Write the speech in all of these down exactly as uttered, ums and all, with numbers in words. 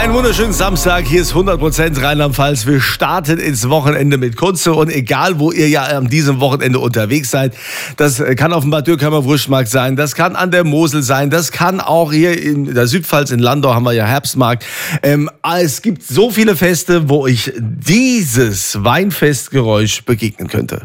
Einen wunderschönen Samstag, hier ist hundert Prozent Rheinland-Pfalz. Wir starten ins Wochenende mit Kunze und egal, wo ihr ja an diesem Wochenende unterwegs seid, das kann auf dem Bad Dürkheimer Wurstmarkt sein, das kann an der Mosel sein, das kann auch hier in der Südpfalz in Landau haben wir ja Herbstmarkt. Ähm, es gibt so viele Feste, wo euch dieses Weinfestgeräusch begegnen könnte.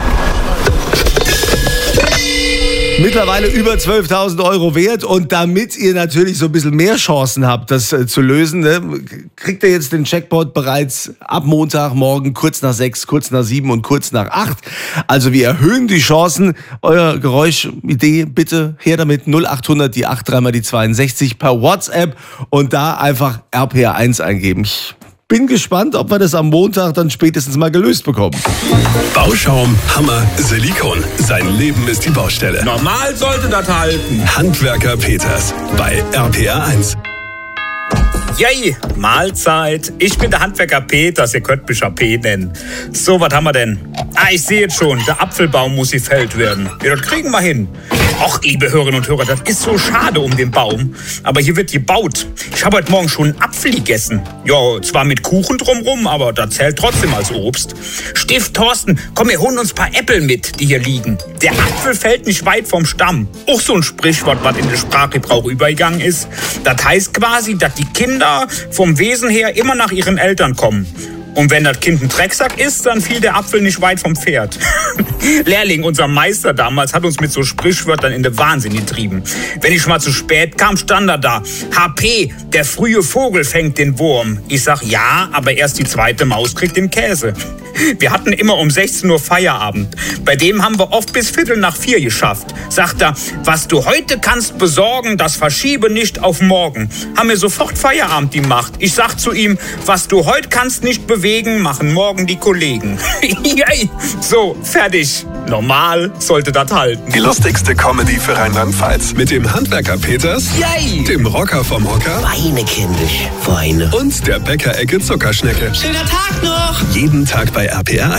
Mittlerweile über zwölftausend Euro wert und damit ihr natürlich so ein bisschen mehr Chancen habt, das äh, zu lösen, ne, kriegt ihr jetzt den Jackpot bereits ab Montagmorgen kurz nach sechs, kurz nach sieben und kurz nach acht. Also wir erhöhen die Chancen. Euer Geräuschidee bitte her damit null achthundert, die acht, dreimal die zweiundsechzig per WhatsApp und da einfach R P R eins eingeben. Ich bin gespannt, ob wir das am Montag dann spätestens mal gelöst bekommen. Bauschaum, Hammer, Silikon. Sein Leben ist die Baustelle. Normal sollte das halten. Handwerker Peters bei R P R eins. Yay, Mahlzeit. Ich bin der Handwerker Peters, ihr könnt mich ja P nennen. So, was haben wir denn? Ah, ich sehe jetzt schon, der Apfelbaum muss gefällt werden. Ja, das kriegen wir hin. Och, liebe Hörerinnen und Hörer, das ist so schade um den Baum. Aber hier wird gebaut. Ich habe heute Morgen schon einen Apfel gegessen. Ja, zwar mit Kuchen drumrum, aber das zählt trotzdem als Obst. Stift, Thorsten, komm, wir holen uns ein paar Äpfel mit, die hier liegen. Der Apfel fällt nicht weit vom Stamm. Auch so ein Sprichwort, was in den Sprachgebrauch übergegangen ist. Das heißt quasi, dass die Kinder vom Wesen her immer nach ihren Eltern kommen. Und wenn das Kind ein Drecksack ist, dann fiel der Apfel nicht weit vom Pferd. Lehrling, unser Meister damals, hat uns mit so Sprichwörtern in den Wahnsinn getrieben. Wenn ich mal zu spät kam, stand er da. H P, der frühe Vogel fängt den Wurm. Ich sag ja, aber erst die zweite Maus kriegt den Käse. Wir hatten immer um sechzehn Uhr Feierabend. Bei dem haben wir oft bis Viertel nach vier geschafft. Sagt er, was du heute kannst besorgen, das verschiebe nicht auf morgen. Haben wir sofort Feierabend gemacht. Ich sag zu ihm, was du heute kannst nicht bewegen, machen morgen die Kollegen. So, fertig. Normal sollte das halten. Die lustigste Comedy für Rheinland-Pfalz. Mit dem Handwerker Peters, Yay. Dem Rocker vom Hocker Weine, kindisch, Weine. und der Bäckerecke Zuckerschnecke. Schöner Tag noch! Jeden Tag bei R P R